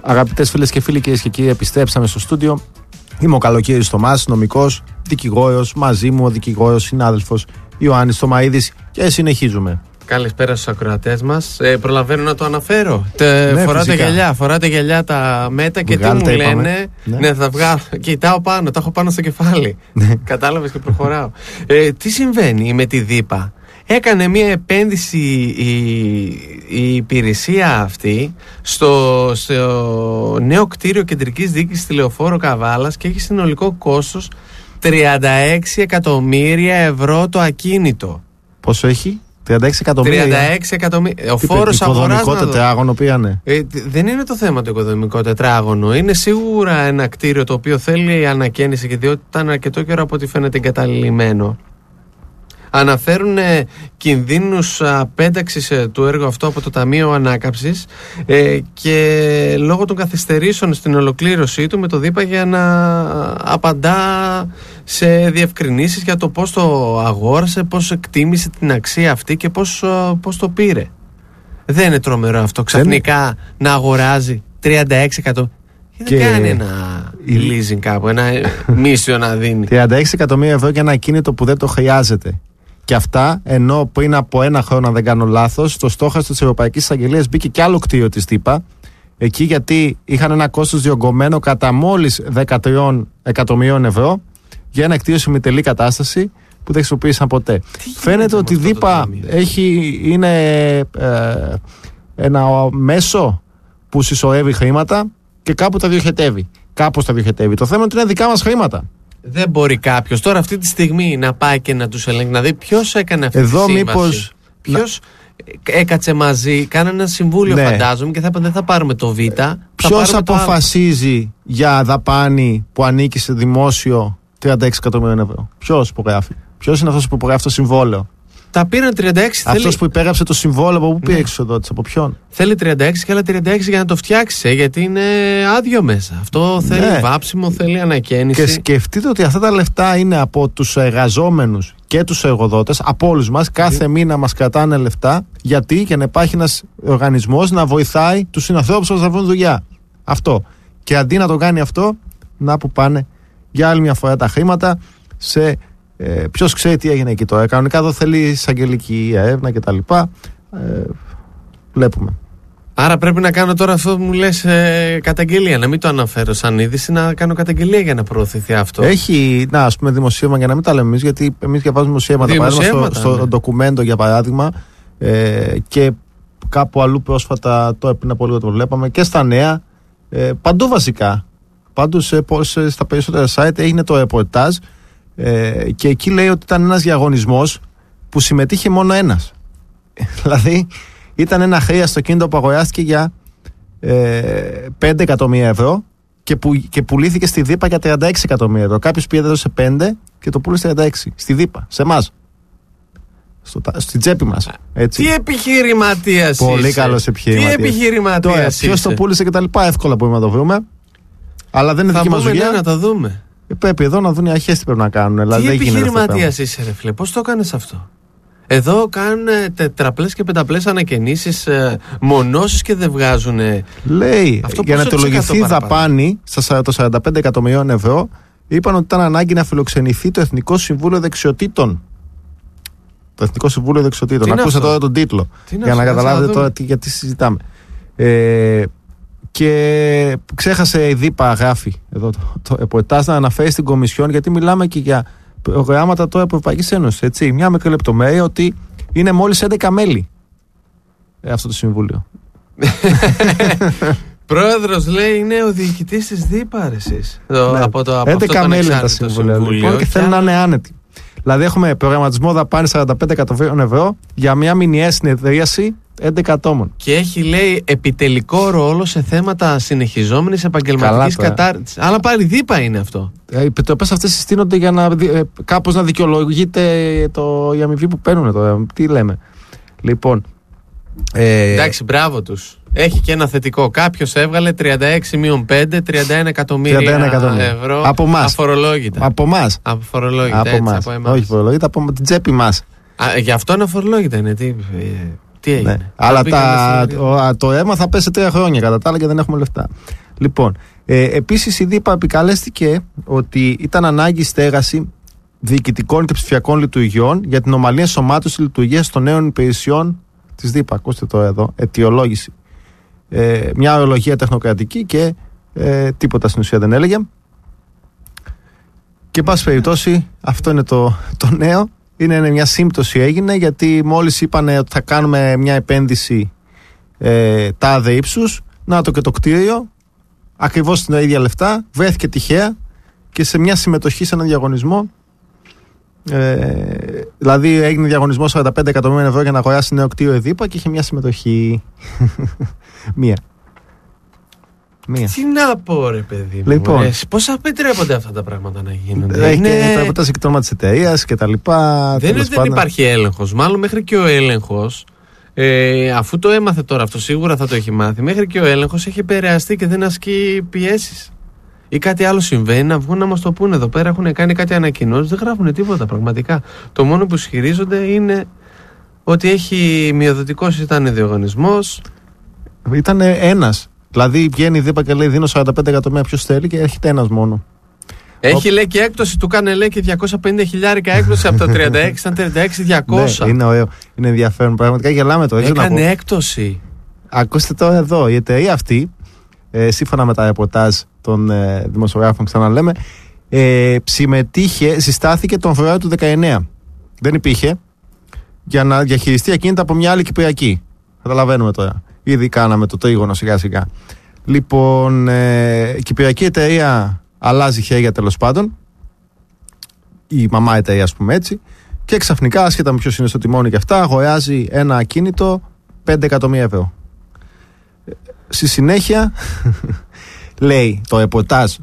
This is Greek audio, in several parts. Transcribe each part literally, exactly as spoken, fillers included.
Αγαπητές φίλες και φίλοι, κυρίες και κύριοι, επιστρέψαμε στο στούντιο. Είμαι ο Καλοκαίρης Θωμάς, νομικός, δικηγόρος. Μαζί μου ο δικηγόρος συνάδελφος Ιωάννης Θωμαίδης και συνεχίζουμε. Καλησπέρα στους ακροατές μας. Ε, προλαβαίνω να το αναφέρω. Τε, ναι, φοράτε φυσικά. γυαλιά, φοράτε γυαλιά τα μέτα και Βγάλτε, τι μου είπαμε. λένε. Ναι. Ναι, θα βγάλω. Κοιτάω πάνω, τα έχω πάνω στο κεφάλι. Κατάλαβες και προχωράω. Ε, τι συμβαίνει με τη ΔΥΠΑ? Έκανε μια επένδυση η, η υπηρεσία αυτή στο, στο νέο κτίριο κεντρικής διοίκησης τηλεοφόρου Καβάλας και έχει συνολικό κόστος τριάντα έξι εκατομμύρια ευρώ το ακίνητο. Πόσο έχει? τριάντα έξι εκατομμύρια. τριάντα έξι εκατομμύρια. Ο Τι φόρος είπε, αγοράς. οικοδομικό τετράγωνο πήγανε. Ε, δεν είναι το θέμα το οικοδομικό τετράγωνο. Είναι σίγουρα ένα κτίριο το οποίο θέλει ανακαίνιση και διότι ήταν αρκετό καιρό από ό,τι φαίνεται εγκαταλειμμένο. Αναφέρουν ε, κινδύνους απένταξης ε, του έργου αυτό από το Ταμείο Ανάκαμψης ε, και λόγω των καθυστερήσεων στην ολοκλήρωσή του με το ΔΥΠΑ για να απαντά σε διευκρινήσεις για το πώς το αγόρασε, πώς εκτίμησε την αξία αυτή και πώς, πώς το πήρε. Δεν είναι τρομερό αυτό ξαφνικά να αγοράζει τριάντα έξι εκατομμύρια. Και δεν κάνει ένα leasing κάπου, ένα μίσιο να δίνει. τριάντα έξι εκατομμύρια ευρώ για ένα ακίνητο που δεν το χρειάζεται. Και αυτά ενώ πριν από ένα χρόνο, αν δεν κάνω λάθος, στο στόχαστρο της Ευρωπαϊκής Εισαγγελίας μπήκε και άλλο κτίριο της ΔΥΠΑ. Εκεί γιατί είχαν ένα κόστος διωγγωμένο κατά μόλις δεκατρία εκατομμυρίων ευρώ για ένα κτίριο σε μητελή κατάσταση που δεν χρησιμοποίησαν ποτέ. Φαίνεται ότι η ΔΥΠΑ έχει, είναι ε, ένα μέσο που συσσωρεύει χρήματα και κάπου τα διοχετεύει. Κάπως τα διοχετεύει. Το θέμα είναι ότι είναι δικά μας χρήματα. Δεν μπορεί κάποιος τώρα αυτή τη στιγμή να πάει και να τους ελέγξει, να δει ποιος έκανε αυτή Εδώ τη σύμβαση. μήπως... Ποιος έκατσε μαζί, κάνανε ένα συμβούλιο, ναι, φαντάζομαι, και θα είπαν δεν θα πάρουμε το Β. Ποιος αποφασίζει για δαπάνη που ανήκει σε δημόσιο τριάντα έξι εκατομμύρια ευρώ? Ποιος υπογράφει? Ποιος είναι αυτός που υπογράφει το συμβόλαιο? Τα πήραν τριάντα έξι. Αυτός θέλει... που υπέγραψε το συμβόλαιο, από πού πήρε Ναι. εξοδότηση, από ποιον? Θέλει τριάντα έξι και άλλα τριάντα έξι για να το φτιάξει, ε, γιατί είναι άδειο μέσα. Αυτό θέλει Ναι. βάψιμο, θέλει ανακαίνιση. Και σκεφτείτε ότι αυτά τα λεφτά είναι από τους εργαζόμενους και τους εργοδότες, από όλους μας. Κάθε μήνα μας κρατάνε λεφτά. Γιατί? Για να υπάρχει ένας οργανισμός να βοηθάει τους συνανθρώπους μας να βρουν δουλειά. Αυτό. Και αντί να το κάνει αυτό, να που πάνε για άλλη μια φορά τα χρήματα σε. Ε, ποιος ξέρει τι έγινε εκεί τώρα. Κανονικά εδώ θέλει εισαγγελική έρευνα κτλ. Ε, βλέπουμε. Άρα πρέπει να κάνω τώρα αυτό που μου λες, ε, καταγγελία. Να μην το αναφέρω σαν είδηση, να κάνω καταγγελία για να προωθηθεί αυτό. Έχει, να ας πούμε, δημοσίευμα, για να μην τα λέμε εμείς, γιατί εμείς διαβάζουμε δημοσίευματα. Παράδειγμα, στο, στο ναι. ντοκουμέντο, για παράδειγμα, ε, και κάπου αλλού πρόσφατα, τώρα πριν από λίγο το βλέπαμε, και στα νέα, ε, παντού βασικά. Παντού σε, σε, στα περισσότερα site έγινε το ρεπορτάζ. Ε, και εκεί λέει ότι ήταν ένας διαγωνισμός που συμμετείχε μόνο ένας. Δηλαδή ήταν ένα χρέας στο κίνητο που αγοράστηκε για ε, πέντε εκατομμύρια ευρώ και, που, και πουλήθηκε στη ΔΥΠΑ για τριάντα έξι εκατομμύρια ευρώ. Κάποιος πήγε έδωσε πέντε και το πούλησε τριάντα έξι στη ΔΥΠΑ, σε εμάς, στο, στην τσέπη μας, έτσι. Τι επιχειρηματίας είσαι. Πολύ καλός επιχειρηματίας. Τι επιχειρηματίας είσαι. Ποιος το πούλησε και τα λοιπά, εύκολα μπορούμε να το βρούμε. Αλλά δεν είναι θα δική μας δουλειά. Ναι, να το δούμε. Πρέπει εδώ να δουν οι αρχές τι πρέπει να κάνουν. Δηλαδή, τι δεν επιχειρηματίας είσαι, ρε φίλε, πώς το έκανες αυτό? Εδώ κάνουν τετραπλές και πενταπλές ανακαινήσεις, ε, μονώσεις και δεν βγάζουν. Λέει, για να αιτιολογηθεί δαπάνη στα σαράντα πέντε εκατομμυρίων ευρώ, είπαν ότι ήταν ανάγκη να φιλοξενηθεί το Εθνικό Συμβούλιο Δεξιοτήτων. Το Εθνικό Συμβούλιο Δεξιοτήτων. Ακούστε τώρα τον τίτλο, για να καταλάβετε τώρα τι, γιατί συζητάμε. Ε, και ξέχασε η ΔΥΠΑ, γράφει εδώ το, το ρεπορτάζ, να αναφέρει στην Κομισιόν, γιατί μιλάμε και για προγράμματα τώρα Ευρωπαϊκής Ένωσης. Έτσι. Μια μικρή λεπτομέρεια, ότι είναι μόλις έντεκα μέλη ε, αυτό το συμβούλιο. Πρόεδρος, λέει, είναι ο διοικητής της ΔΥΠΑ, εσείς. Ναι. Από το, από έντεκα μέλη τα συμβούλια, λοιπόν, και θέλουν να είναι άνετοι. Δηλαδή έχουμε προγραμματισμό δαπάνη σαράντα πέντε εκατομμυρίων ευρώ για μια μηνιαία συνεδρίαση έντεκα ατόμων. Και έχει, λέει, επιτελικό ρόλο σε θέματα συνεχιζόμενης επαγγελματικής κατάρτισης. Αλλά πάλι ΔΥΠΑ είναι αυτό. Οι επιτροπές αυτές συστήνονται για να ε, κάπως να δικαιολογείται το, η αμοιβή που παίρνουν τώρα. Τι λέμε. Λοιπόν. Ε, Εντάξει, μπράβο τους. Έχει και ένα θετικό. Κάποιος έβγαλε τριάντα έξι μείον πέντε, τριάντα ένα εκατομμύρια ευρώ από εμάς. Αφορολόγητα. Από εμάς. Αφορολόγητα. Από εμάς. Όχι φορολόγητα, από την τσέπη μας. Α, γι' αυτό είναι αφορολόγητα. Είναι τι, Τι έγινε. Ναι. Αλλά τα, το, το αίμα θα πέσει τρία χρόνια κατά τα άλλα και δεν έχουμε λεφτά. Λοιπόν, ε, επίσης η ΔΥΠΑ επικαλέστηκε ότι ήταν ανάγκη στέγαση διοικητικών και ψηφιακών λειτουργιών για την ομαλή ενσωμάτωση λειτουργίας των νέων υπηρεσιών της ΔΥΠΑ. Ακούστε το εδώ, αιτιολόγηση. Ε, μια ορολογία τεχνοκρατική και ε, τίποτα στην ουσία δεν έλεγε. Και εν πάση περιπτώσει, αυτό είναι το, το νέο. Είναι μια σύμπτωση έγινε, γιατί μόλις είπανε ότι θα κάνουμε μια επένδυση ε, τάδε ύψους, να το και το κτίριο, ακριβώς στην ίδια λεφτά, βρέθηκε τυχαία και σε μια συμμετοχή σε έναν διαγωνισμό. Ε, δηλαδή έγινε διαγωνισμό σαράντα πέντε εκατομμύρια ευρώ για να αγοράσει νέο κτίριο η ΔΥΠΑ και είχε μια συμμετοχή. μία. Μία. Τι να πω, ρε παιδί μου. Λοιπόν, ε, πώς επιτρέπονται αυτά τα πράγματα να γίνονται. Έχει είναι... και τα ποτέ εκτόμα της εταιρείας και τα λοιπά. Δεν είναι ότι δεν υπάρχει έλεγχος. Μάλλον μέχρι και ο έλεγχος, ε, αφού το έμαθε τώρα αυτό, σίγουρα θα το έχει μάθει. Μέχρι και ο έλεγχος έχει επηρεαστεί και δεν ασκεί πιέσεις. Ή κάτι άλλο συμβαίνει, να βγουν να μας το πούνε. Εδώ πέρα έχουν κάνει κάτι ανακοινώσεις, δεν γράφουν τίποτα πραγματικά. Το μόνο που ισχυρίζονται είναι ότι έχει μειοδοτικός, ήταν διαγωνισμός. Ήταν ένας. Δηλαδή βγαίνει η ΔΥΠΑ και λέει: δίνω σαράντα πέντε εκατομμύρια, ποιος θέλει, και έρχεται ένας μόνο. Έχει, λέει, και έκπτωση, του κάνε, λέει, και διακόσια πενήντα χιλιάρικα έκπτωση από το τριάντα έξι, ήταν τριάντα έξι διακόσια. Ναι, είναι ωραίο, είναι ενδιαφέρον. Πραγματικά γελάμε το. Έκανε έκπτωση. Ακούστε τώρα εδώ, η εταιρεία αυτή, ε, σύμφωνα με τα ρεπορτάζ των ε, δημοσιογράφων, ξαναλέμε, ε, συμμετείχε, συστάθηκε τον Φεβρουάριο του δεκαεννέα. Δεν υπήρχε, για να διαχειριστεί ακίνητα από μια άλλη Κυπριακή. Καταλαβαίνουμε τώρα. Ήδη κάναμε το τρίγωνο σιγά σιγά. Λοιπόν, ε, η Κυπριακή εταιρεία αλλάζει χέρια, τέλος πάντων. Η μαμά εταιρεία, ας πούμε έτσι. Και ξαφνικά, άσχετα με ποιος είναι στο τιμόνι και αυτά, αγοράζει ένα ακίνητο πέντε εκατομμύρια ευρώ. Στη συνέχεια, λέει το ρεπορτάζ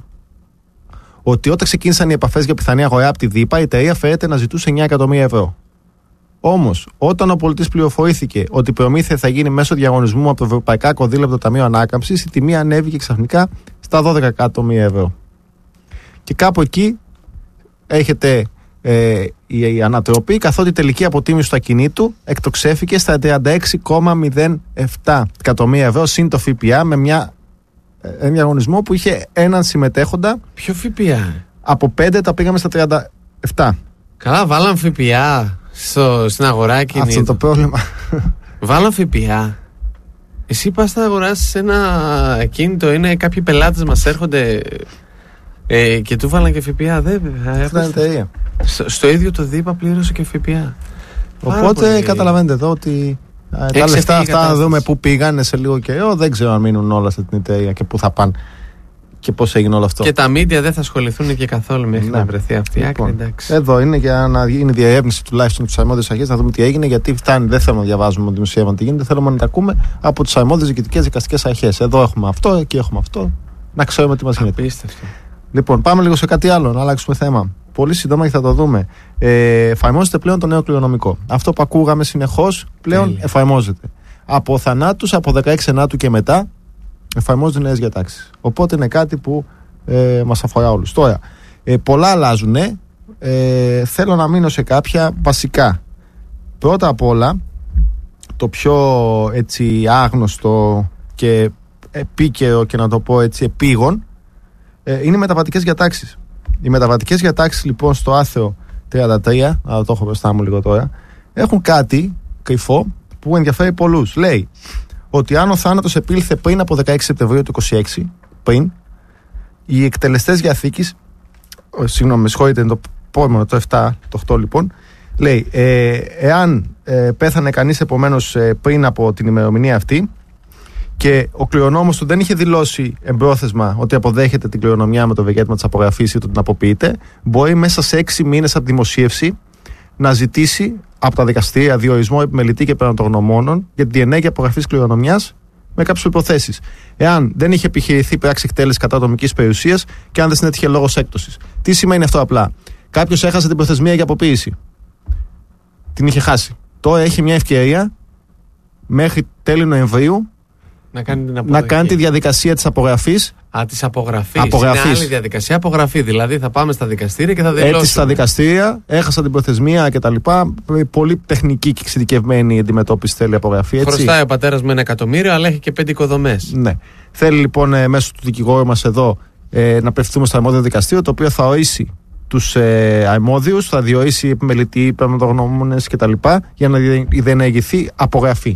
ότι όταν ξεκίνησαν οι επαφές για πιθανή αγορά από τη ΔΥΠΑ, η εταιρεία φέρεται να ζητούσε εννέα εκατομμύρια ευρώ. Όμως, όταν ο πολιτής πληροφορήθηκε ότι η προμήθεια θα γίνει μέσω διαγωνισμού από το Ευρωπαϊκά Κονδύλια από το Ταμείο Ανάκαμψης, η τιμή ανέβηκε ξαφνικά στα δώδεκα εκατομμύρια ευρώ. Και κάπου εκεί έχετε ε, η, η ανατροπή, καθότι η τελική αποτίμηση του ακινήτου εκτοξεύθηκε στα τριάντα έξι κόμμα μηδέν επτά εκατομμύρια ευρώ συν το ΦΠΑ, με μια, ένα διαγωνισμό που είχε έναν συμμετέχοντα. Ποιο ΦΠΑ? Από πέντε τα πήγαμε στα τριάντα επτά. Καλά, βάλαν ΦΠΑ στο, στην αγορά ακινήτου. Αυτό το πρόβλημα. Βάλαν ΦΠΑ. Εσύ πας να αγοράσεις ένα ακίνητο, είναι κάποιοι πελάτες μας έρχονται ε, και του βάλαν και ΦΠΑ. Δεν, ε, στο, στο ίδιο το ΔΥΠΑ πλήρωσε και ΦΠΑ. Οπότε πολύ... καταλαβαίνετε εδώ ότι ε, τα λεφτά αυτά, να δούμε πού πήγανε σε λίγο καιρό. Δεν ξέρω αν μείνουν όλα σε την εταιρεία και πού θα πάνε και πώς έγινε όλο αυτό. Και τα μίντια δεν θα ασχοληθούν και καθόλου μέχρι ναι. να βρεθεί αυτή η άκρη. Λοιπόν, εδώ είναι για να γίνει διερεύνηση τουλάχιστον από τις αρμόδιες αρχές, να δούμε τι έγινε. Γιατί φτάνει, δεν θέλουμε να διαβάζουμε δημοσίευμα τι γίνεται, θέλουμε να τα ακούμε από τις αρμόδιες διοικητικές δικαστικές αρχές. Εδώ έχουμε αυτό, εκεί έχουμε αυτό. Να ξέρουμε τι μας γίνεται. Απίστευτο. Λοιπόν, πάμε λίγο σε κάτι άλλο, να αλλάξουμε θέμα. Πολύ σύντομα και θα το δούμε. Ε, εφαρμόζεται πλέον το νέο κληρονομικό. Αυτό που ακούγαμε συνεχώς πλέον Τέλεια. εφαρμόζεται. Από θανάτους, από δεκαέξι Ενάτου και μετά, εφαρμόζονται νέες διατάξεις. Οπότε είναι κάτι που ε, μας αφορά όλους. Τώρα, ε, πολλά αλλάζουν. Ε, θέλω να μείνω σε κάποια βασικά. Πρώτα απ' όλα, το πιο έτσι άγνωστο και επίκαιρο και να το πω έτσι επίγον, ε, είναι οι μεταβατικές διατάξεις. Οι μεταβατικές διατάξεις λοιπόν στο άρθρο τριάντα τρία, αλλά το έχω μπροστά μου λίγο τώρα, έχουν κάτι κρυφό που ενδιαφέρει πολλούς. Λέει ότι αν ο θάνατος επήλθε πριν από δεκαέξι Σεπτεμβρίου του είκοσι έξι, πριν, οι εκτελεστές διαθήκης, συγγνώμη, με συγχωρείτε, είναι το επόμενο, το επτά, το οκτώ λοιπόν, λέει, ε, εάν ε, πέθανε κανείς επομένως ε, πριν από την ημερομηνία αυτή και ο κληρονόμος του δεν είχε δηλώσει εμπρόθεσμα ότι αποδέχεται την κληρονομιά με το ευεργέτημα της απογραφής ή του την αποποιείται, μπορεί μέσα σε έξι μήνες από δημοσίευση να ζητήσει από τα δικαστήρια διορισμό επιμελητή και περαντογνωμόνων για τη διενέργεια απογραφής κληρονομιάς με κάποιες προϋποθέσεις. Εάν δεν είχε επιχειρηθεί πράξη εκτέλεση κατά ατομικής περιουσίας και αν δεν συνέτυχε λόγος έκπτωσης. Τι σημαίνει αυτό απλά? Κάποιος έχασε την προθεσμία για αποποίηση. Την είχε χάσει. Τώρα έχει μια ευκαιρία μέχρι τέλη Νοεμβρίου να κάνει, την να κάνει τη διαδικασία της απογραφής Α, της απογραφής. Είναι άλλη διαδικασία. Απογραφή. Δηλαδή θα πάμε στα δικαστήρια και θα δηλώσουμε. Έτσι στα δικαστήρια, έχασα την προθεσμία κτλ. Πολύ τεχνική και εξειδικευμένη αντιμετώπιση θέλει απογραφή. Έτσι. Χρωστάει ο πατέρας με ένα εκατομμύριο, αλλά έχει και πέντε οικοδομές. Ναι. Θέλει λοιπόν ε, μέσω του δικηγόρου μας εδώ ε, να απευθυνθούμε στο αρμόδιο δικαστήριο, το οποίο θα ορίσει τους ε, αρμόδιους, θα διορίσει επιμελητή, πραγματογνώμονες κτλ. Για να διενεργηθεί απογραφή.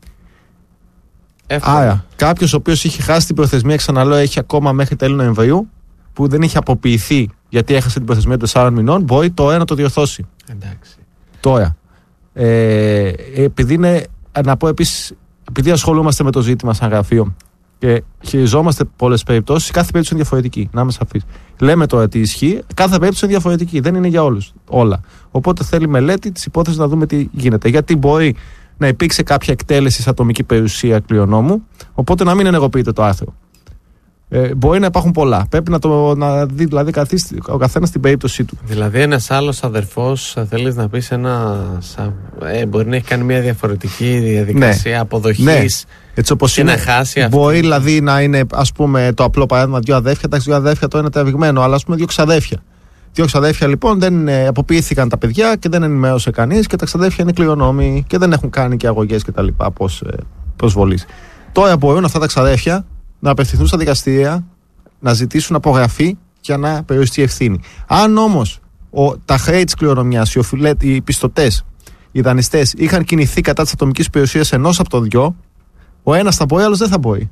Εύκολα. Άρα, κάποιος ο οποίος είχε χάσει την προθεσμία, ξαναλέω, έχει ακόμα μέχρι τέλη Νοεμβρίου, που δεν είχε αποποιηθεί γιατί έχασε την προθεσμία των τεσσάρων μηνών, μπορεί τώρα να το διορθώσει. Εντάξει. Τώρα. Ε, επειδή είναι, να πω επίσης, επειδή ασχολούμαστε με το ζήτημα σαν γραφείο και χειριζόμαστε πολλές περιπτώσεις, κάθε περίπτωση είναι διαφορετική. Να είμαι σαφής. Λέμε τώρα τι ισχύει, κάθε περίπτωση είναι διαφορετική. Δεν είναι για όλους όλα. Οπότε θέλει μελέτη της υπόθεσης να δούμε τι γίνεται. Γιατί μπορεί να υπήρξε κάποια εκτέλεση σε ατομική περιουσία κληρονόμου, οπότε να μην ενεργοποιείται το άρθρο. Ε, μπορεί να υπάρχουν πολλά. Πρέπει να το να δει δηλαδή, ο καθένας την περίπτωσή του. Δηλαδή, ένας άλλος αδερφός, θέλεις να πεις ένα. Ε, μπορεί να έχει κάνει μια διαφορετική διαδικασία ναι. αποδοχής. Ναι. Έτσι όπως και είναι, να χάσει αυτή. Μπορεί δηλαδή να είναι, ας πούμε, το απλό παράδειγμα δύο αδέρφια. Εντάξει, δύο αδέρφια το είναι τραβηγμένο, αλλά ας πούμε δύο ξαδέρφια. Δύο ξαδέρφια λοιπόν δεν ε, αποποιήθηκαν τα παιδιά και δεν ενημέρωσε κανείς και τα ξαδέρφια είναι κληρονόμοι και δεν έχουν κάνει και αγωγές και τα λοιπά προς ε, προσβολής. Τώρα μπορούν αυτά τα ξαδέρφια να απευθυνθούν στα δικαστήρια, να ζητήσουν απογραφή για να περιοριστεί η ευθύνη. Αν όμως ο, τα χρέη της κληρονομιάς, οι, οφειλέ, οι πιστωτές, οι δανειστές είχαν κινηθεί κατά της ατομικής περιουσίας ενός από τον δυο, ο ένας θα μπορεί, ο άλλος δεν θα μπορεί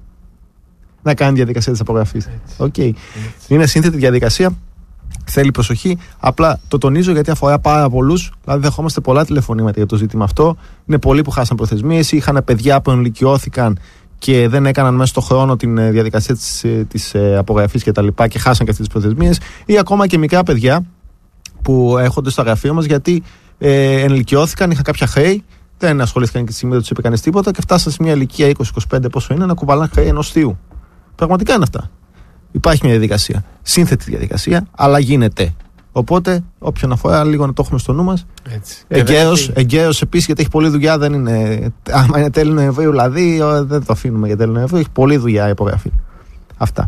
να κάνει διαδικασία της απογραφής. Okay. Είναι σύνθετη διαδικασία. Θέλει προσοχή. Απλά το τονίζω γιατί αφορά πάρα πολλούς. Δηλαδή, δεχόμαστε πολλά τηλεφωνήματα για το ζήτημα αυτό. Είναι πολλοί που χάσαν προθεσμίες ή είχαν παιδιά που ενηλικιώθηκαν και δεν έκαναν μέσα στο χρόνο την διαδικασία της, της απογραφής και τα λοιπά και χάσαν και αυτές τις προθεσμίες. Ή ακόμα και μικρά παιδιά που έρχονται στο γραφείο μας γιατί ε, ενηλικιώθηκαν, είχαν κάποια χρέη, δεν ασχολήθηκαν και τη στιγμή δεν τους είπε κανείς τίποτα και φτάσαν σε μια ηλικία είκοσι είκοσι πέντε πόσο είναι να κουβαλάνε χρέη ενός θείου. Πραγματικά είναι αυτά. Υπάρχει μια διαδικασία. Σύνθετη διαδικασία, αλλά γίνεται. Οπότε, όποιον αφορά, λίγο να το έχουμε στο νου μας. Εγκαίρος, εγκαίρος επίσης, γιατί έχει πολλή δουλειά. Δεν είναι, άμα είναι τέλη Νοεμβρίου, δηλαδή, δεν το αφήνουμε για τέλη Νοεμβρίου. Έχει πολλή δουλειά η υπογραφή. Αυτά.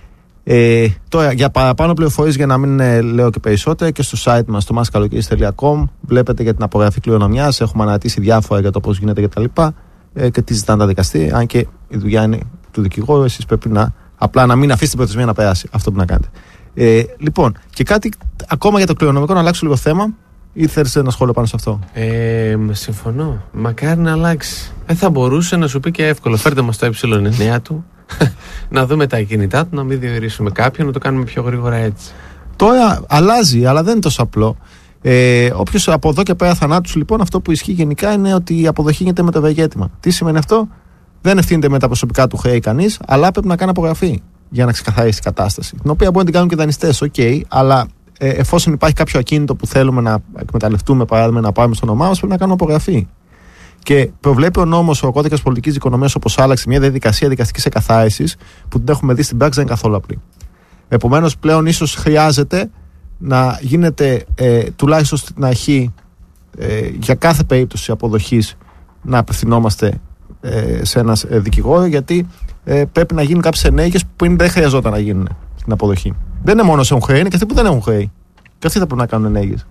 Ε, τώρα, για παραπάνω πληροφορίες, για να μην ε, λέω και περισσότερα, και στο site μας, στο maskalokiris τελεία com, βλέπετε για την απογραφή κληρονομιάς. Έχουμε αναρτήσει διάφορα για το πώς γίνεται κτλ. Ε, και τι ζητάνε τα δικαστήρια. Αν και η δουλειά είναι του δικηγόρου, εσείς πρέπει να. Απλά να μην αφήσει την προθεσμία να περάσει. Αυτό που να κάνετε. Ε, λοιπόν, και κάτι ακόμα για το κληρονομικό, να αλλάξω λίγο θέμα. Ή θέλεις ένα σχόλιο πάνω σε αυτό? Ε, συμφωνώ. Μακάρι να αλλάξει. Δεν θα μπορούσε να σου πει και εύκολο. Φέρτε μας το ε εννιά του, να δούμε τα κινητά του, να μην διορίσουμε κάποιον, να το κάνουμε πιο γρήγορα έτσι. Τώρα αλλάζει, αλλά δεν είναι τόσο απλό. Ε, Όποιος από εδώ και πέρα θανάτους, λοιπόν, αυτό που ισχύει γενικά είναι ότι η αποδοχή γίνεται με το ευεργέτημα. Τι σημαίνει αυτό? Δεν ευθύνεται με τα προσωπικά του χρέη κανείς, αλλά πρέπει να κάνει απογραφή για να ξεκαθαρίσει την κατάσταση. Την οποία μπορεί να την κάνουν και δανειστές, οκ, okay, αλλά ε, εφόσον υπάρχει κάποιο ακίνητο που θέλουμε να εκμεταλλευτούμε, παράδειγμα να πάρουμε στο όνομά μας, πρέπει να κάνουμε απογραφή. Και προβλέπει ο νόμος, ο κώδικας πολιτικής οικονομίας, όπως άλλαξε, μια διαδικασία δικαστικής εκαθάρισης που την έχουμε δει στην πράξη, δεν είναι καθόλου απλή. Επομένως, πλέον ίσως χρειάζεται να γίνεται ε, τουλάχιστον στην αρχή ε, για κάθε περίπτωση αποδοχής να απευθυνόμαστε σε ένα δικηγόρο, γιατί ε, πρέπει να γίνουν κάποιες ενέργειες που πριν δεν χρειαζόταν να γίνουν στην αποδοχή. Δεν είναι μόνο όσοι έχουν χρέη, είναι και αυτοί που δεν έχουν χρέη. Και αυτοί θα πρέπει να κάνουν ενέργειες.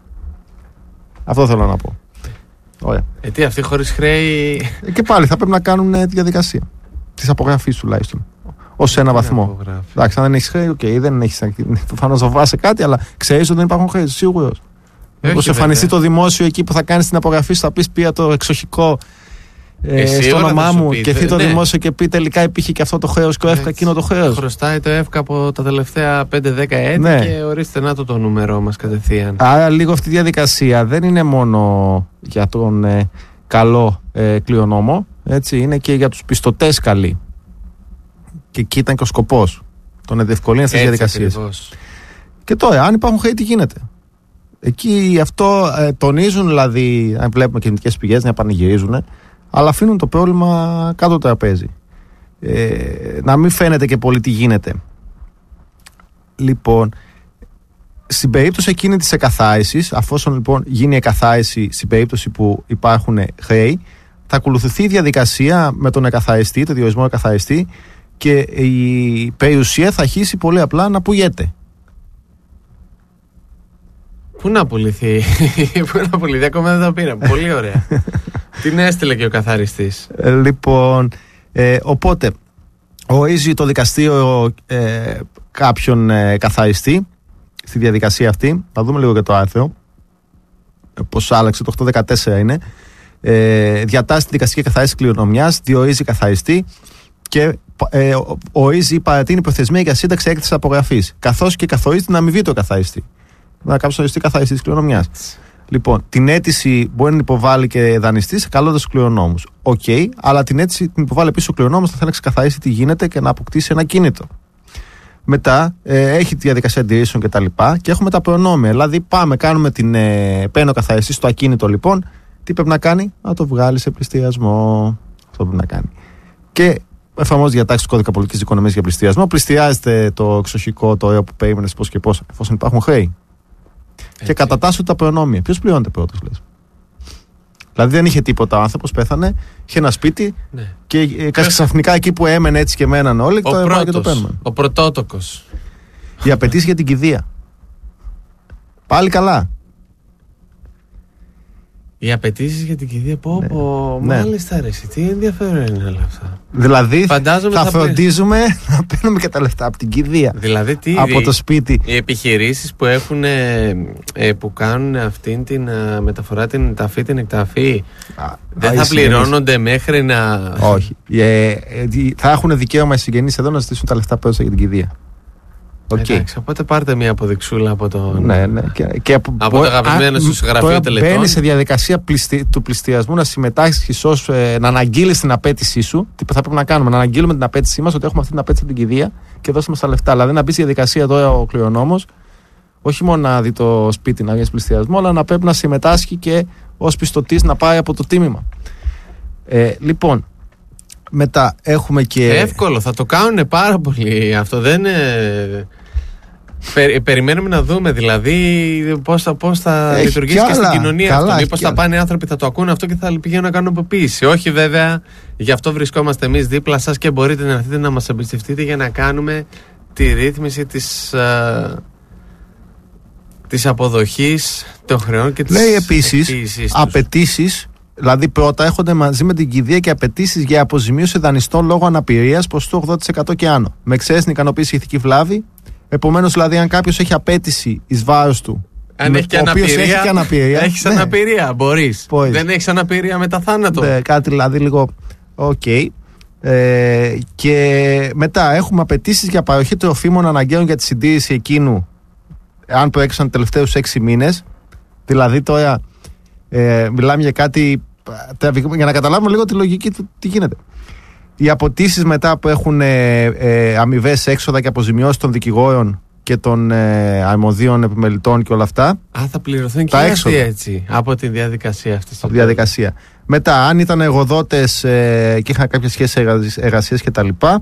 Αυτό θέλω να πω. Ωραία. Ε, τι, αυτοί χωρίς χρέη. Ε, και πάλι θα πρέπει να κάνουν ε, τη διαδικασία της απογραφής τουλάχιστον. Ως ένα βαθμό. Εντάξει, αν δεν έχεις χρέη, οκ, okay, δεν έχεις. Προφανώς φοβάσαι κάτι, αλλά ξέρεις ότι δεν υπάρχουν χρέη, σίγουρος. Όπως εμφανιστεί το δημόσιο εκεί που θα κάνεις την απογραφή, θα πεις πήρα το εξοχικό. Ε, στο όνομά μου και έρθει το ναι. δημόσιο και πει τελικά υπήρχε και αυτό το χρέος και ο ΕΦΚΑ εκείνο το χρέος. Χρωστάει το ΕΦΚΑ από τα τελευταία πέντε δέκα έτη ναι. και ορίστε να το το νούμερό μας κατευθείαν. Άρα λίγο αυτή η διαδικασία δεν είναι μόνο για τον ε, καλό ε, κληρονόμο, έτσι, είναι και για τους πιστωτές καλή. Και εκεί ήταν και ο σκοπός, το να διευκολύνει αυτές τις διαδικασίες. Και τώρα, αν υπάρχουν χρέη, τι γίνεται? Εκεί αυτό ε, τονίζουν, δηλαδή, αν βλέπουμε κινητικές πηγές να πανηγυρίζουν, αλλά αφήνουν το πρόβλημα κάτω το τραπέζι. Ε, να μην φαίνεται και πολύ τι γίνεται. Λοιπόν, στην περίπτωση εκείνη της εκαθάρισης, αφόσον λοιπόν γίνει η εκαθάριση στην περίπτωση που υπάρχουν χρέη, θα ακολουθηθεί η διαδικασία με τον εκαθαριστή, το διορισμό εκαθαριστή, και η περιουσία θα αρχίσει πολύ απλά να πουλιέται. Πού να πουληθεί, πού να πουληθεί, ακόμα δεν τα πήραμε. Πολύ ωραία. Την έστειλε και ο καθαριστής. Ε, λοιπόν, ε, οπότε ορίζει το δικαστήριο ε, κάποιον ε, καθαριστή στη διαδικασία αυτή. Θα δούμε λίγο και το άρθρο, ε, πώς άλλαξε, το οκτακόσια δεκατέσσερα είναι. Ε, διατάσσει τη δικαστική καθαρίστηση κληρονομιάς, διορίζει καθαριστή και ε, ορίζει παρατείνει προθεσμία για σύνταξη έκθεσης απογραφής, καθώς και καθορίζει την αμοιβή του καθαριστή. Να κάποιο οριστεί καθαριστή της κληρονομιάς. Λοιπόν, την αίτηση μπορεί να υποβάλει και δανειστής καλώντας τους κληρονόμους. Οκ, okay, αλλά την αίτηση την υποβάλλει επίσης ο κληρονόμος, θα θέλει να ξεκαθαρίσει τι γίνεται και να αποκτήσει ένα κίνητο. Μετά ε, έχει τη διαδικασία αντιρρήσεων κτλ. Και, και έχουμε τα προνόμια. Δηλαδή, πάμε, κάνουμε την. Ε, παίρνει ο καθαριστής στο ακίνητο λοιπόν. Τι πρέπει να κάνει, να το βγάλει σε πληστηριασμό. Αυτό πρέπει να κάνει. Και εφαρμόζει διατάξει του κώδικα πολιτικής οικονομίας για πληστηριασμό. Πληστηριάζεται το εξοχικό, το αίω που περίμενε πώς και πώς, εφόσον υπάρχουν χρέη. Έτσι. Και κατατάσσονται τα προνόμια. Ποιος πληρώνεται πρώτος, λες? Δηλαδή δεν είχε τίποτα ο άνθρωπος, πέθανε, είχε ένα σπίτι, ναι. Και ε, ξαφνικά εκεί που έμενε έτσι και μέναν όλοι, το έβαλε και το παίρνουμε. Ο πρωτότοκος. Οι απαιτήσεις για την κηδεία. Πάλι καλά. Οι απαιτήσεις για την κηδεία, πω, ναι. πω ναι. Μάλιστα ρε, τι ενδιαφέρον είναι όλα αυτά. Δηλαδή Φαντάζομαι θα, θα φροντίζουμε πει... να παίρνουμε και τα λεφτά από την κηδεία. Δηλαδή τι, από το σπίτι. Οι επιχειρήσεις που έχουν, ε, που κάνουν αυτήν την α, μεταφορά, την ταφή, την εκταφή, α, δεν α, θα πληρώνονται συγγενείς. Μέχρι να... Όχι. Ε, ε, θα έχουν δικαίωμα οι συγγενείς εδώ να ζητήσουν τα λεφτά που έδωσαν για την κηδεία. Okay. Εντάξει, οπότε πάρτε μια αποδειξούλα από το, ναι, ναι. Και, και από, από το αγαπημένο σου γραφείο τελετών. Μπαίνει σε διαδικασία πληστι, του πληστηριασμού να συμμετάσχεις ως, ε, να αναγγείλεις την απέτησή σου. Τι θα πρέπει να κάνουμε, να αναγγείλουμε την απέτησή μας ότι έχουμε αυτή την απέτηση από την κηδεία και δώσουμε στα λεφτά. Δηλαδή να μπει στη διαδικασία τώρα ο κληρονόμος, όχι μόνο να δει το σπίτι να γίνει πληστηριασμό, αλλά να πρέπει να συμμετάσχει και ως πιστωτής να πάει από το τίμημα. Ε, λοιπόν, μετά έχουμε και. Εύκολο, θα το κάνουν πάρα πολύ. Αυτό δεν είναι. Πε, περιμένουμε να δούμε δηλαδή πώς θα, πώς θα λειτουργήσει και, και στην κοινωνία καλά, αυτό. Μήπως θα πάνε οι άνθρωποι, θα το ακούνε αυτό και θα πηγαίνουν να κάνουν αποποίηση. Όχι βέβαια, γι' αυτό βρισκόμαστε εμείς δίπλα σας και μπορείτε να έρθετε να μας εμπιστευτείτε για να κάνουμε τη ρύθμιση της, α, της αποδοχής των χρεών και της. Λέει επίσης απαιτήσεις. Δηλαδή, πρώτα έρχονται μαζί με την κηδεία και απαιτήσεις για αποζημίωση δανειστών λόγω αναπηρίας ποσοστού ογδόντα τοις εκατό και άνω. Με εξαίρεση την ικανοποίηση ηθική βλάβη. Επομένως, δηλαδή, αν κάποιος έχει απέτηση εις βάρος του. Αν έχει και αναπηρία. Έχει και αναπηρία. Έχεις ναι. αναπηρία, μπορείς. Μπορείς. Δεν έχεις αναπηρία μετά θάνατο. Ναι, κάτι δηλαδή λίγο. Οκ. Okay. Ε, και μετά έχουμε απαιτήσεις για παροχή τροφίμων αναγκαίων για τη συντήρηση εκείνου, αν προέκυψαν τους τελευταίους έξι μήνες. Δηλαδή, τώρα ε, μιλάμε για κάτι. Για να καταλάβουμε λίγο τη λογική του τι γίνεται. Οι απαιτήσεις μετά που έχουν ε, ε, αμοιβές έξοδα και αποζημιώσεις των δικηγόρων και των ε, αρμοδίων επιμελητών και όλα αυτά. Α, θα πληρωθούν και αυτοί έτσι από τη διαδικασία αυτή. Από τη διαδικασία. Μετά, αν ήταν εργοδότες ε, και είχαν κάποιες σχέσεις εργασίας και τα λοιπά,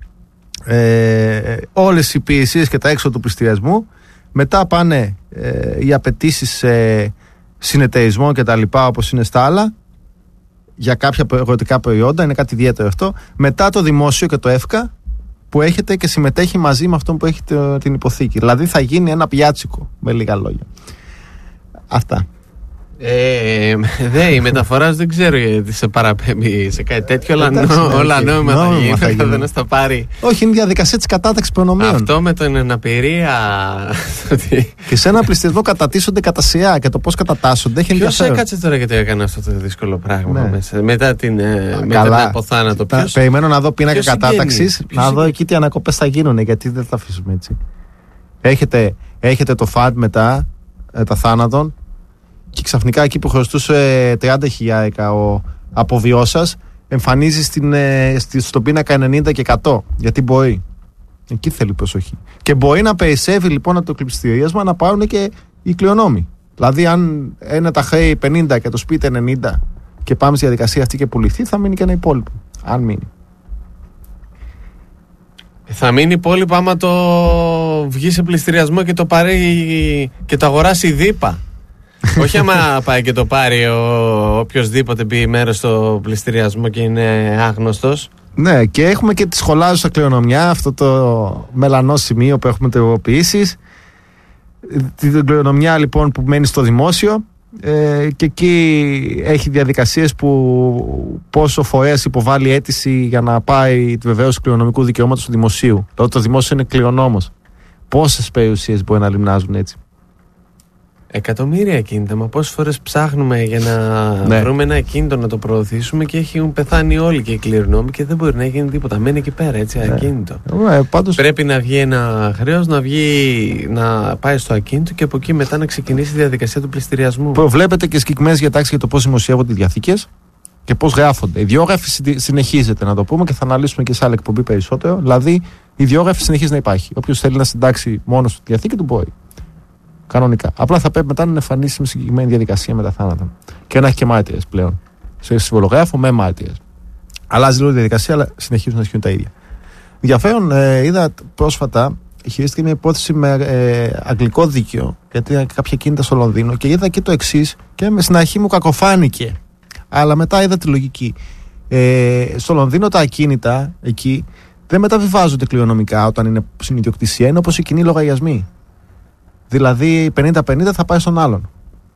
ε, όλες οι υπηρεσίες και τα έξοδα του πληστηριασμού. Μετά πάνε ε, οι απαιτήσεις ε, συνεταιρισμών και τα λοιπά, όπως είναι στα άλλα, για κάποια αγροτικά προϊόντα, είναι κάτι ιδιαίτερο αυτό. Μετά το δημόσιο και το ΕΦΚΑ που έχετε και συμμετέχει μαζί με αυτόν που έχει την υποθήκη. Δηλαδή θα γίνει ένα πιάτσικο, με λίγα λόγια. Αυτά. Ε, δε, η μεταφορά δεν ξέρω γιατί σε παραπέμπει σε κάτι τέτοιο, αλλά όλα νόμιμα θα γίνει. Δεν θα πάρει. Όχι, είναι η διαδικασία της κατάταξης προνομίων. Αυτό με την αναπηρία. Και σε ένα πληστηριασμό κατατίσσονται κατά σειρά και το πώς κατατάσσονται έχει ενδιαφέρον. Ποιος έκατσε τώρα γιατί έκανε αυτό το δύσκολο πράγμα ναι. μέσα, μετά την, μετά την αποθάνατο. Ποιος... Περιμένω να δω πίνακα κατάταξης, να δω εκεί τι ανακοπές θα γίνουν, γιατί δεν θα αφήσουμε έτσι. Έχετε, έχετε το φαντ μετά τα θάνατον. Και ξαφνικά εκεί που χρωστούσε τριάντα χιλιάρικα ο αποβιός σας, εμφανίζει στην, στη, στον πίνακα ενενήντα και εκατό. Γιατί μπορεί. Εκεί θέλει προσοχή. Και μπορεί να περισσεύει λοιπόν από το πληστηρίασμα να πάρουν και οι κληρονόμοι. Δηλαδή, αν είναι τα χρέη πενήντα και το σπίτι ενενήντα και πάμε στη διαδικασία αυτή και πουληθεί, θα μείνει και ένα υπόλοιπο. Αν μείνει. Θα μείνει υπόλοιπο άμα το βγει σε πληστηριασμό και το πάρει και το αγοράσει η δίπα. Όχι άμα πάει και το πάρει ο οποιοσδήποτε μπει μέρος στο πληστηριασμό και είναι άγνωστος. Ναι, και έχουμε και τη σχολάζουσα κληρονομιά, αυτό το μελανό σημείο που έχουμε τυποποιήσεις. Την κληρονομιά λοιπόν που μένει στο δημόσιο, ε, και εκεί έχει διαδικασίες που πόσο φορέας υποβάλλει αίτηση για να πάει τη βεβαίωση κληρονομικού δικαιώματος του δημοσίου. Δηλαδή το δημόσιο είναι κληρονόμος. Πόσες περιουσίες μπορεί να λιμνάζουν έτσι? Εκατομμύρια ακίνητα. Μα πόσες φορές ψάχνουμε για να ναι. βρούμε ένα ακίνητο να το προωθήσουμε και έχουν πεθάνει όλοι και οι κληρονόμοι και δεν μπορεί να γίνει τίποτα. Μένει εκεί πέρα έτσι, ναι. ακίνητο. Ναι, πάντως... Πρέπει να βγει ένα χρέος, να, βγει, να πάει στο ακίνητο και από εκεί μετά να ξεκινήσει η διαδικασία του πληστηριασμού. Προβλέπετε και συγκεκριμένες διατάξεις για το πώς δημοσιεύονται οι διαθήκες και πώς γράφονται. Η διόγραφη συνεχίζεται, να το πούμε, και θα αναλύσουμε και σε άλλη εκπομπή περισσότερο. Δηλαδή, η διόγραφη συνεχίζει να υπάρχει. Όποιος θέλει να συντάξει μόνος του τη διαθήκη του μπορεί. Κανονικά. Απλά θα πρέπει μετά να εμφανίσει με συγκεκριμένη διαδικασία μετά θάνατο. Και να έχει και μάρτυρες πλέον. Σε συμβολογράφο με μάρτυρες. Αλλάζει λίγο η διαδικασία, αλλά συνεχίζουν να ισχύουν τα ίδια. Ενδιαφέρον, ε, είδα πρόσφατα, χειρίστηκε μια υπόθεση με ε, αγγλικό δίκαιο, γιατί ήταν κάποια κίνητα στο Λονδίνο, και είδα και το εξής, και στην αρχή μου κακοφάνηκε. Αλλά μετά είδα τη λογική. Ε, στο Λονδίνο τα ακίνητα εκεί δεν μεταβιβάζονται κληρονομικά όταν είναι στην ιδιοκτησία, είναι όπως οι κοινοί λογαριασμοί. Δηλαδή πενήντα πενήντα θα πάει στον άλλον.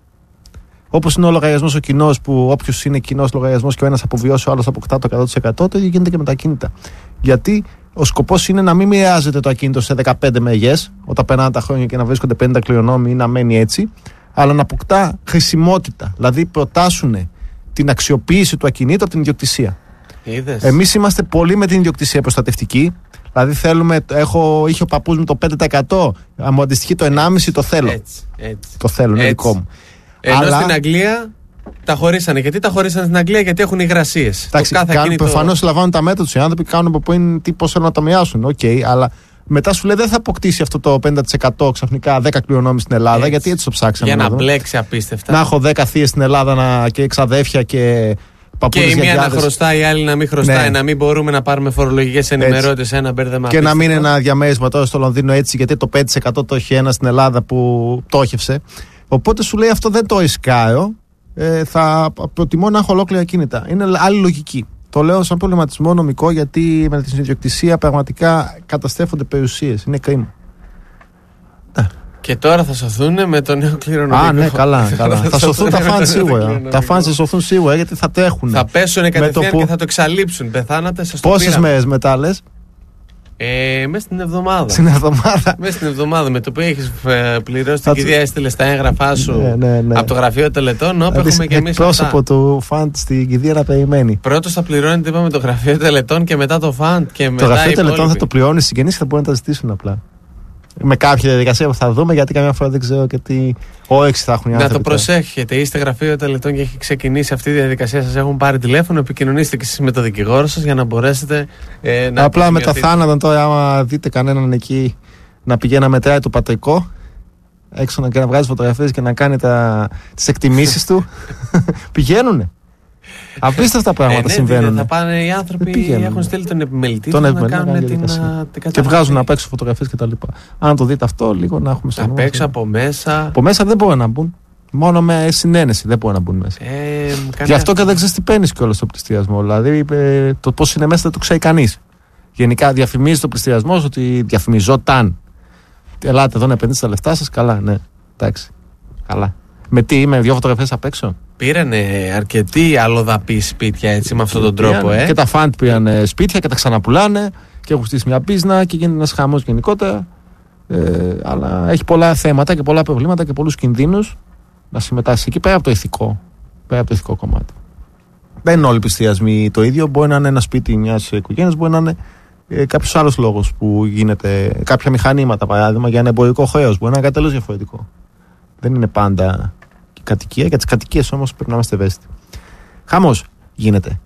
Όπως είναι ο λογαριασμός ο κοινός, που όποιος είναι κοινός λογαριασμός και ο ένας αποβιώσει, ο άλλος αποκτά το εκατό τοις εκατό, το ίδιο γίνεται και με τα ακίνητα. Γιατί ο σκοπός είναι να μην μοιράζεται το ακίνητο σε δεκαπέντε μεγές, όταν περνάνε τα χρόνια και να βρίσκονται πενήντα κληρονόμοι ή να μένει έτσι, αλλά να αποκτά χρησιμότητα. Δηλαδή προτάσουν την αξιοποίηση του ακινήτου από την ιδιοκτησία. Εμείς είμαστε πολύ με την ιδιοκτησία προστατευτική. Δηλαδή θέλουμε, έχω, είχε ο παππούς μου το πέντε τοις εκατό, αν μου αντιστοιχεί το ενάμιση τοις εκατό, το θέλω. Έτσι, έτσι. Το θέλω, είναι δικό μου. Ενώ αλλά... στην Αγγλία τα χωρίσανε. Γιατί τα χωρίσανε στην Αγγλία? Γιατί έχουν υγρασίες. Εντάξει, προφανώς λαμβάνουν τα μέτρα τους οι άνθρωποι, κάνουν από που είναι τι, πώς θέλουν να το μοιάσουν. Οκ, okay, αλλά μετά σου λέει δεν θα αποκτήσει αυτό το πενήντα τοις εκατό ξαφνικά δέκα κληρονόμοι στην Ελλάδα, έτσι. Γιατί έτσι το ψάξαμε. Για να μπλέξει απίστευτα. Να έχω δέκα θείες στην Ελλάδα να... και εξαδέφια και. Και η μία να χρωστάει, η άλλη να μην χρωστάει, ναι. να μην μπορούμε να πάρουμε φορολογικές ενημερώτες σε ένα μπέρδεμα. Και να μην είναι ένα διαμέρισμα τώρα στο Λονδίνο έτσι, γιατί το πέντε τοις εκατό το έχει ένα στην Ελλάδα που πτώχευσε. Οπότε σου λέει αυτό δεν το ρισκάρω. Ε, θα προτιμώ να έχω ολόκληρα κίνητα. Είναι άλλη λογική. Το λέω σαν προβληματισμό νομικό, γιατί με την ιδιοκτησία πραγματικά καταστρέφονται περιουσίες. Είναι κρίμα. Και τώρα θα σωθούν με το νέο κληρονομικό. Α, ναι, καλά. καλά. θα σωθούν τα φαν σίγουρα. Τα φαν θα σωθούν σίγουρα, γιατί θα τρέχουν. Θα πέσουν κατευθείαν που... και θα το εξαλείψουν. Πεθάνατε, σας το πήραμε. Πόσες μέρες μετά λες? Ε, μέσα στην εβδομάδα. Στην εβδομάδα. Μέσα στην εβδομάδα. Με το που έχεις πληρώσει την κηδεία, έστειλες τα έγγραφά σου ναι, ναι, ναι. από το γραφείο τελετών, όπου έχουμε και εμείς. Πρόσωπο του φαντ στην κηδεία να περιμένει. Πρώτος θα πληρώνει, είπαμε, το γραφείο τελετών και μετά το φαντ. Το γραφείο τελετών θα το πληρώνει οι συγγενείς και θα μπορούν να τα ζητήσουν απλά. Με κάποια διαδικασία που θα δούμε, γιατί καμιά φορά δεν ξέρω και τι όρεξη θα έχουν οι άνθρωποι. Να το προσέχετε, είστε γραφείο τελετών και έχει ξεκινήσει αυτή η διαδικασία, σας έχουν πάρει τηλέφωνο, επικοινωνήστε και εσείς με το δικηγόρο σας για να μπορέσετε ε, να. Απλά με τα θάνατα τώρα, άμα δείτε κανέναν εκεί να πηγαίνει να μετράει το πατρικό έξω να, να βγάζει φωτογραφίες και να κάνει τις εκτιμήσεις του, πηγαίνουνε. Απίστευτα πράγματα ε, ναι, συμβαίνουν. Θα πάνε οι άνθρωποι, έχουν στείλει τον επιμελητή τον τους να κάνουν την, την και βγάζουν απ' έξω φωτογραφίες και τα λοιπά. Αν το δείτε αυτό, λίγο να έχουμε στο νου. Απ' έξω, από μέσα. Από μέσα δεν μπορούν να μπουν. Μόνο με συνένεση δεν μπορούν να μπουν μέσα. Ε, Γι' αυτό και δεν ξέρεις τι παίρνεις κιόλας στο πληστηριασμό. Δηλαδή ε, το πώς είναι μέσα δεν το ξέρει κανείς. Γενικά διαφημίζει το πληστηριασμό ότι διαφημιζόταν. Ελάτε εδώ να επενδύσετε τα λεφτά σας. Καλά, ναι. Εντάξει. Καλά. Με τι, με δύο φωτογραφίες απ' έξω. Πήρανε αρκετοί αλλοδαποί σπίτια έτσι με αυτόν τον τρόπο. Ε. Και τα φαντ πήραν σπίτια και τα ξαναπουλάνε και έχουν στήσει μια πίσνα και γίνεται ένας χαμός γενικότερα. Ε, αλλά έχει πολλά θέματα και πολλά προβλήματα και πολλούς κινδύνους να συμμετάσχει εκεί πέρα από το ηθικό. Πέρα από το ηθικό κομμάτι. Δεν είναι όλοι οι πληστηριασμοί το ίδιο. Μπορεί να είναι ένα σπίτι μιας οικογένειας, μπορεί να είναι ε, κάποιος άλλος λόγος που γίνεται. Κάποια μηχανήματα, παράδειγμα, για ένα εμπορικό χρέος. Μπορεί να είναι κάτι τελείως διαφορετικό. Δεν είναι πάντα κατοικία. Για τις κατοικίες όμως πρέπει να είμαστε ευαίσθητοι. Χαμός γίνεται.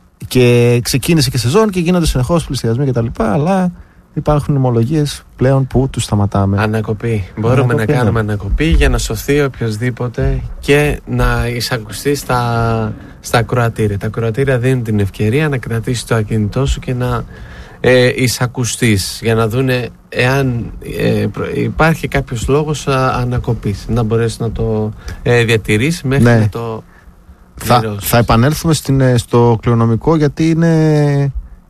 Και ξεκίνησε και σεζόν και γίνονται συνεχώς πληστηριασμοί κτλ. Αλλά υπάρχουν ομολογίες πλέον που τους σταματάμε. Ανακοπή. Μπορούμε ανακοπή, να κάνουμε ναι. ανακοπή για να σωθεί οποιοδήποτε και να εισακουστεί στα, στα ακροατήρια. Τα ακροατήρια δίνουν την ευκαιρία να κρατήσεις το ακινητό σου και να ε, εισακουστείς για να δούνε εάν ε, υπάρχει κάποιος λόγος ανακοπής, να μπορέσει να το ε, διατηρήσεις μέχρι ναι. να το θα, θα επανέλθουμε στην, στο κληρονομικό, γιατί είναι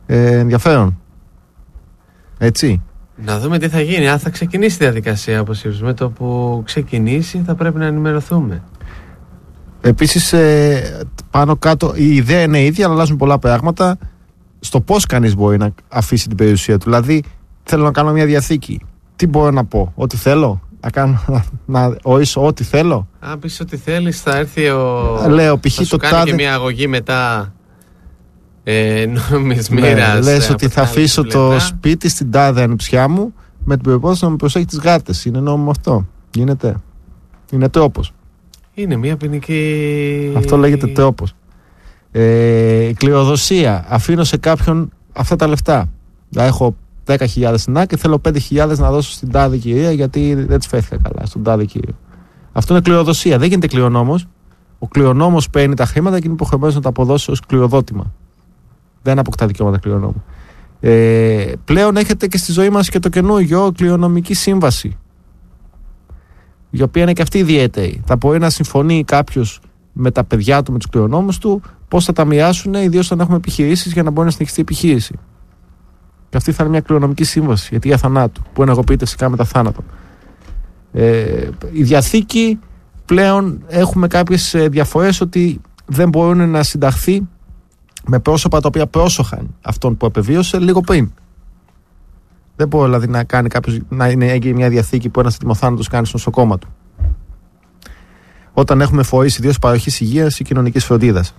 Ε, ενδιαφέρον. Έτσι. Να δούμε τι θα γίνει. Αν θα ξεκινήσει η διαδικασία αποσύρωσης. Με το που ξεκινήσει θα πρέπει να ενημερωθούμε. Επίσης, ε, πάνω κάτω, η ιδέα είναι ίδια, αλλά αλλάζουν πολλά πράγματα στο πώς κανείς μπορεί να αφήσει την περιουσία του. Δηλαδή, θέλω να κάνω μια διαθήκη. Τι μπορώ να πω, ό,τι θέλω, να κάνω, να ορίσω ό,τι θέλω. Αν πεις ό,τι θέλεις, θα έρθει ο. Λέω, π.χ. θα σου το κάνει τάδε... και μια αγωγή μετά. Ε, νομισμήρας. Ναι, λες ότι θα αφήσω το σπίτι στην τάδε ανιψιά μου με την προπόθεση να με προσέχει τις γάτες. Είναι νόμιμο αυτό. Γίνεται. Είναι τρόπος. Είναι μια ποινική. Αυτό λέγεται τρόπος. Ε, κληροδοσία. Αφήνω σε κάποιον αυτά τα λεφτά. Έχω δέκα χιλιάδες στην άκρη και θέλω πέντε χιλιάδες να δώσω στην τάδε κυρία γιατί δεν της φέθηκα καλά. Στον τάδε κύριο. Αυτό είναι κληροδοσία. Δεν γίνεται κληρονόμος. Ο κληρονόμος παίρνει τα χρήματα και είναι υποχρεωμένος να τα αποδώσει ως κληροδότημα. Δεν αποκτά δικαιώματα κληρονόμου. Ε, πλέον έχετε και στη ζωή μας και το καινούργιο κληρονομική σύμβαση. Η οποία είναι και αυτή ιδιαίτερη. Θα μπορεί να συμφωνεί κάποιος με τα παιδιά του, με τους κληρονόμους του, πώς θα τα μοιράσουν, ιδίως όταν έχουμε επιχειρήσεις, για να μπορεί να συνεχιστεί η επιχείρηση. Και αυτή θα είναι μια κληρονομική σύμβαση για τη για θανάτου, που ενεργοποιείται φυσικά μετά θάνατο. Ε, η διαθήκη πλέον έχουμε κάποιες διαφορές ότι δεν μπορούν να συνταχθεί με πρόσωπα τα οποία πρόσοχαν αυτόν που απεβίωσε λίγο πριν. Δεν μπορεί δηλαδή να κάνει κάποιος, να είναι έγκυρη μια διαθήκη που ένας ετοιμοθάνατος κάνει στο νοσοκόμα του. Όταν έχουμε φορείς ιδίως παροχής υγείας ή κοινωνικής φροντίδας.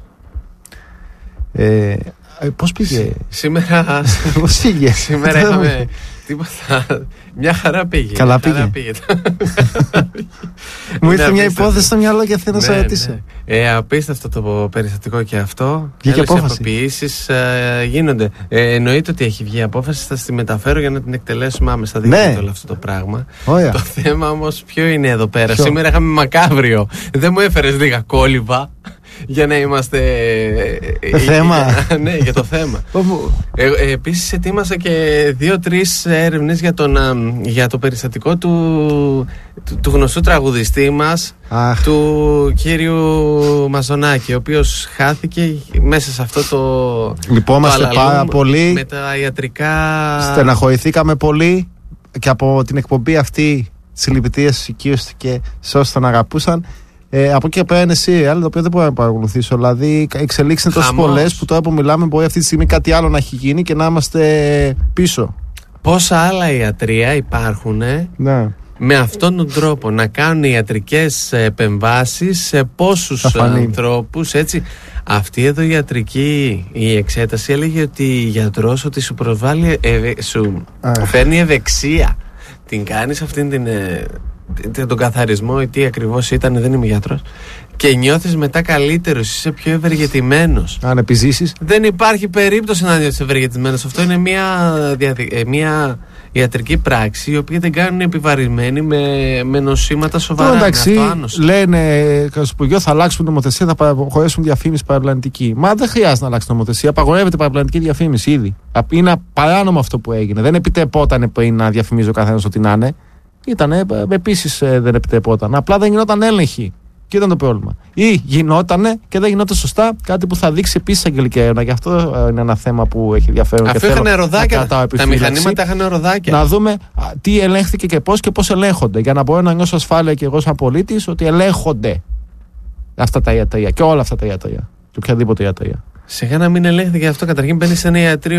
Ε, πώς πήγε? Σήμερα. Πώς πήγε? Σήμερα είχαμε. Τίποτα. Μια χαρά πήγε. Καλά πήγε. πήγε. Μου ήρθε μια υπόθεση στο μυαλό και θέλω να σε ρωτήσω. Ε, απίστευτο το περιστατικό και αυτό. Βγήκε απόφαση. Αποποιήσεις ε, γίνονται. Ε, εννοείται ότι έχει βγει απόφαση. Θα στη μεταφέρω για να την εκτελέσουμε άμεσα. Δεν ναι. γίνεται όλο αυτό το πράγμα. Ωραία. Το θέμα όμως ποιο είναι εδώ πέρα? Ποιο? Σήμερα είχαμε μακάβριο. Δεν μου έφερες λίγα κόλυβα για να είμαστε. Το θέμα. Ναι, για το θέμα. ε, ε, Επίσης ετοίμασα και δύο-τρεις έρευνες για, για το περιστατικό του, του, του γνωστού τραγουδιστή μας, Αχ. του κύριου Μαζονάκη, ο οποίος χάθηκε μέσα σε αυτό το. Λυπόμαστε πάρα πολύ. Με τα ιατρικά. Στεναχωρηθήκαμε πολύ και από την εκπομπή αυτή συλληπιτήρες στους οικείους και σε όσους τον αγαπούσαν. Ε, από εκεί πέρα είναι serial, το οποίο δεν μπορώ να παρακολουθήσω. Δηλαδή, εξελίξεις είναι τόσο πολλές που τώρα που μιλάμε μπορεί αυτή τη στιγμή κάτι άλλο να έχει γίνει και να είμαστε πίσω. Πόσα άλλα ιατρεία υπάρχουν ναι. με αυτόν τον τρόπο να κάνουν ιατρικές επεμβάσεις σε πόσους ανθρώπους, έτσι. Αυτή εδώ η ιατρική η εξέταση έλεγε ότι η γιατρός ότι σου προβάλλει, ε, σου φέρνει ευεξία. Την κάνεις αυτήν την. Ε, τον καθαρισμό ή τι ακριβώς ήταν, δεν είμαι γιατρός, και νιώθεις μετά καλύτερος, είσαι πιο ευεργετημένος. Αν επιζήσεις. Δεν υπάρχει περίπτωση να νιώθεις ευεργετημένος. Αυτό είναι μια, διαδικ... μια ιατρική πράξη η οποία δεν κάνουν επιβαρημένοι με, με νοσήματα σοβαρά. Εντάξει, λένε Υπουργείο θα αλλάξουν νομοθεσία, θα προχωρήσουν διαφήμιση παραπλανητική. Μα δεν χρειάζεται να αλλάξει νομοθεσία. Απαγορεύεται παραπλανητική διαφήμιση ήδη. Είναι παράνομο αυτό που έγινε. Δεν επιτρεπόταν πριν να διαφημίζει ο καθένας ό,τι να είναι. Ήτανε, επίσης δεν επιτρεπόταν. Απλά δεν γινόταν έλεγχη. Και ήταν το πρόβλημα. Ή γινότανε και δεν γινόταν σωστά, κάτι που θα δείξει επίσης αγγελική έρευνα. Και αυτό είναι ένα θέμα που έχει ενδιαφέρον. Αυτό είχαν ροδάκια. Τα μηχανήματα είχαν ροδάκια. Να δούμε α, τι ελέγχθηκε και πώς και πώς ελέγχονται. Για να μπορώ να νιώσω ασφάλεια και εγώ σαν πολίτης ότι ελέγχονται αυτά τα ιατρεία και όλα αυτά τα ιατρεία. Και οποιαδήποτε ιατρεία. Σιγά να μην ελέγχθηκε αυτό. Καταρχήν μπαίνει σε ένα ιατρείο.